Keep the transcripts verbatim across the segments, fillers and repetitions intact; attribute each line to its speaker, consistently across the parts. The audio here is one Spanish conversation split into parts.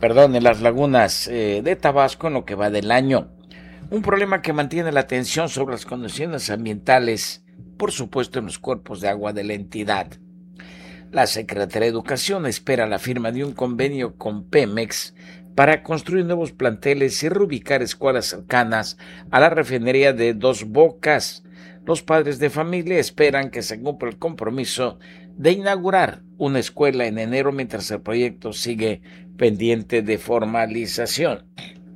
Speaker 1: perdón, en las lagunas eh, de Tabasco en lo que va del año. Un problema que mantiene la atención sobre las condiciones ambientales, por supuesto en los cuerpos de agua de la entidad. La Secretaría de Educación espera la firma de un convenio con Pemex para construir nuevos planteles y reubicar escuelas cercanas a la refinería de Dos Bocas. Los padres de familia esperan que se cumpla el compromiso de inaugurar una escuela en enero mientras el proyecto sigue pendiente de formalización.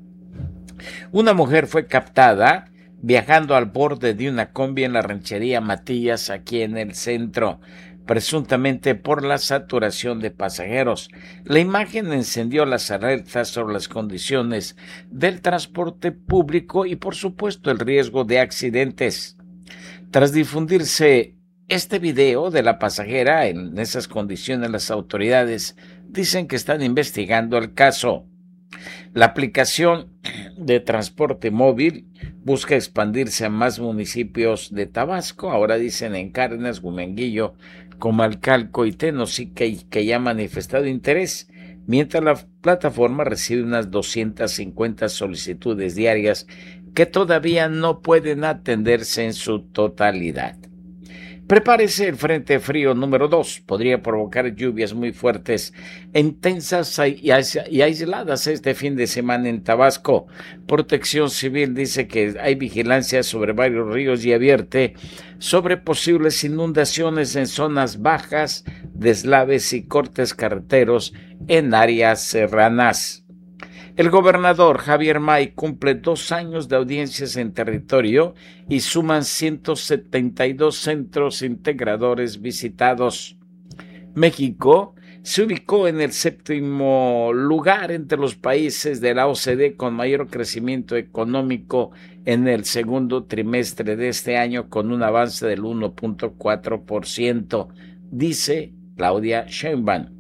Speaker 1: Una mujer fue captada viajando al borde de una combi en la ranchería Matías, aquí en el centro, presuntamente por la saturación de pasajeros. La imagen encendió las alertas sobre las condiciones del transporte público y, por supuesto, el riesgo de accidentes. Tras difundirse este video de la pasajera en esas condiciones, las autoridades dicen que están investigando el caso. La aplicación de transporte móvil busca expandirse a más municipios de Tabasco. Ahora dicen en Cárdenas, Gumenguillo, Comalcalco y Tenosique, que ya ha manifestado interés, mientras la plataforma recibe unas doscientas cincuenta solicitudes diarias que todavía no pueden atenderse en su totalidad. Prepárese, el frente frío número dos podría provocar lluvias muy fuertes, intensas y aisladas este fin de semana en Tabasco. Protección Civil dice que hay vigilancia sobre varios ríos y advierte sobre posibles inundaciones en zonas bajas, deslaves y cortes carreteros en áreas serranas. El gobernador Javier May cumple dos años de audiencias en territorio y suman ciento setenta y dos centros integradores visitados. México se ubicó en el séptimo lugar entre los países de la O C D E con mayor crecimiento económico en el segundo trimestre de este año, con un avance del uno punto cuatro por ciento, dice Claudia Sheinbaum.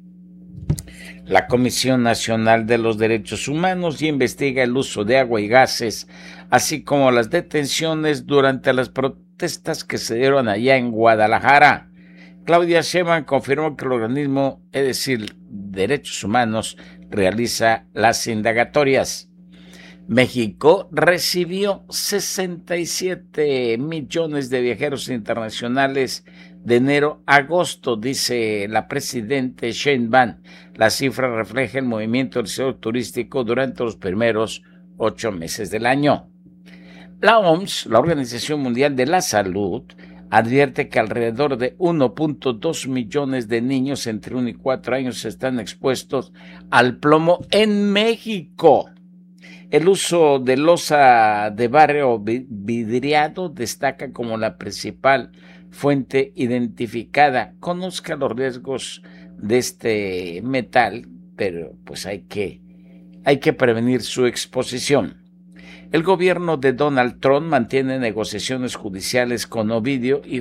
Speaker 1: La Comisión Nacional de los Derechos Humanos ya investiga el uso de agua y gases, así como las detenciones durante las protestas que se dieron allá en Guadalajara. Claudia Sheinbaum confirmó que el organismo, es decir, Derechos Humanos, realiza las indagatorias. México recibió sesenta y siete millones de viajeros internacionales de enero a agosto, dice la presidenta Sheinbaum. La cifra refleja el movimiento del sector turístico durante los primeros ocho meses del año. La O M S, la Organización Mundial de la Salud, advierte que alrededor de uno punto dos millones de niños entre uno y cuatro años están expuestos al plomo en México. El uso de losa de barro vidriado destaca como la principal fuente identificada. Conozca los riesgos de este metal, pero pues hay que, hay que prevenir su exposición. El gobierno de Donald Trump mantiene negociaciones judiciales con Ovidio y